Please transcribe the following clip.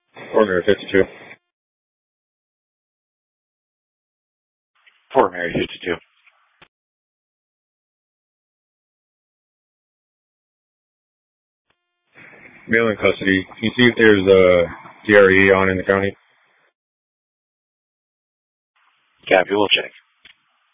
Fort Mary 52. Fort Mary 52. Male in custody. Can you see if there's a DRE on in the county? Copy, we'll check.